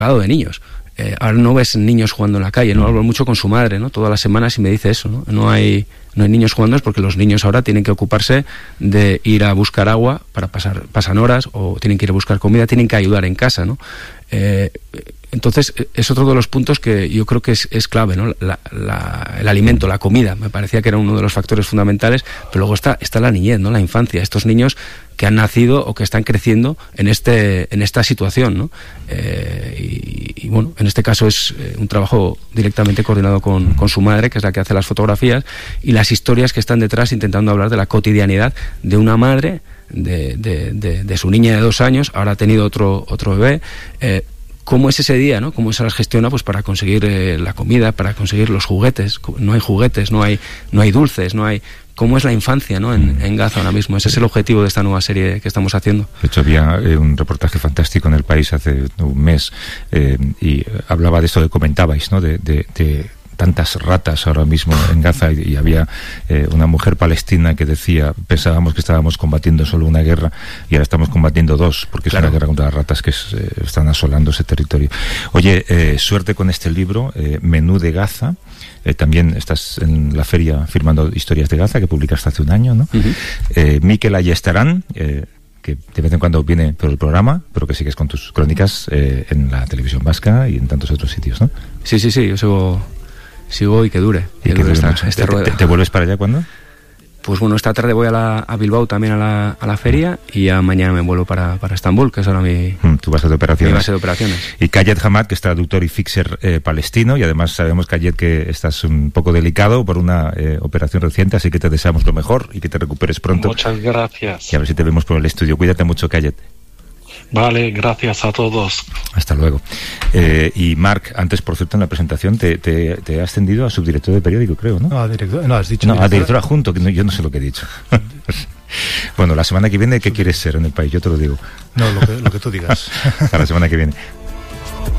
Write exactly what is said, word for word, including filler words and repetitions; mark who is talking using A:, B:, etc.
A: de niños. Eh, ahora no ves niños jugando en la calle, no hablo mucho con su madre, ¿no? Todas las semanas y me dice eso, ¿no? No hay, no hay niños jugando, es porque los niños ahora tienen que ocuparse de ir a buscar agua para pasar, pasan horas, o tienen que ir a buscar comida, tienen que ayudar en casa, ¿no? Eh, entonces es otro de los puntos que yo creo que es, es clave, ¿no? La, la, el alimento, la comida, me parecía que era uno de los factores fundamentales, pero luego está, está la niñez, ¿no? La infancia, estos niños que han nacido o que están creciendo en este en esta situación, ¿no? Eh, y, y bueno, en este caso es eh, un trabajo directamente coordinado con, con su madre, que es la que hace las fotografías, y las historias que están detrás, intentando hablar de la cotidianidad de una madre, de, de, de, de su niña de dos años, ahora ha tenido otro, otro bebé, eh, cómo es ese día, ¿no? Cómo se las gestiona, pues, para conseguir eh, la comida, para conseguir los juguetes. No hay juguetes, no hay no hay dulces, no hay... ¿Cómo es la infancia, ¿no? en, en Gaza ahora mismo? Ese es el objetivo de esta nueva serie que estamos haciendo.
B: De hecho, había eh, un reportaje fantástico en El País hace un mes eh, y hablaba de esto que comentabais, ¿no? De, de, de tantas ratas ahora mismo en Gaza, y, y había eh, una mujer palestina que decía, pensábamos que estábamos combatiendo solo una guerra y ahora estamos combatiendo dos, porque claro, es una guerra contra las ratas que es, eh, están asolando ese territorio. Oye, eh, suerte con este libro, eh, Menú de Gaza. Eh, también estás en la feria firmando Historias de Gaza, que publicaste hace un año, ¿no? Uh-huh. eh, Mikel Ayestarán, eh, que de vez en cuando viene por el programa, pero que sigues con tus crónicas eh, en la televisión vasca y en tantos otros sitios, ¿no?
A: Sí, sí, sí, yo sigo, sigo y que dure.
B: ¿Y que, que dure esta, esta ¿Te, te, ¿Te vuelves para allá cuándo?
A: Pues bueno, esta tarde voy a, la, a Bilbao también a la, a la feria, y ya mañana me vuelvo para, para Estambul, que es ahora mi,
B: mm, tu base de operaciones.
A: mi base de operaciones.
B: Y Kayet Hamad, que es traductor y fixer eh, palestino, y además sabemos, Kayet, que estás un poco delicado por una eh, operación reciente, así que te deseamos lo mejor y que te recuperes pronto.
C: Muchas gracias.
B: Y a ver si te vemos por el estudio. Cuídate mucho, Kayet.
C: Vale, gracias a todos.
B: Hasta luego. Eh, y Marc, antes, por cierto, en la presentación te, te, te has ascendido a subdirector de periódico, creo, ¿no?
D: No, a director, no has dicho.
B: No, a director adjunto, que no, yo no sé lo que he dicho. Bueno, la semana que viene, ¿qué quieres ser en El País? Yo te lo digo.
D: No, lo que, lo que tú digas.
B: Hasta la semana que viene.